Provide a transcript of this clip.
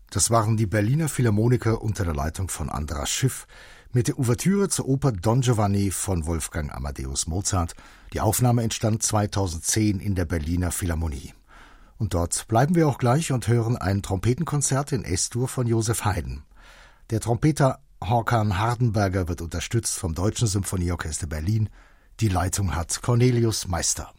Das waren die Berliner Philharmoniker unter der Leitung von Andras Schiff mit der Ouvertüre zur Oper Don Giovanni von Wolfgang Amadeus Mozart. Die Aufnahme entstand 2010 in der Berliner Philharmonie. Und dort bleiben wir auch gleich und hören ein Trompetenkonzert in S-Dur von Joseph Haydn. Der Trompeter Håkan Hardenberger wird unterstützt vom Deutschen Symphonieorchester Berlin. Die Leitung hat Cornelius Meister.